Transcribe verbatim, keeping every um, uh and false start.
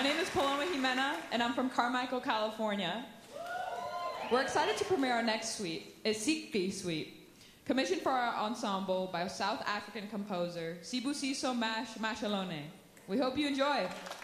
name is Paloma Jimena, and I'm from Carmichael, California. We're excited to premiere our nenext suite, a Sikpi suite, commissioned for our ensemble by South African composer Sibusiso Mash Mashalone. We hope you enjoy.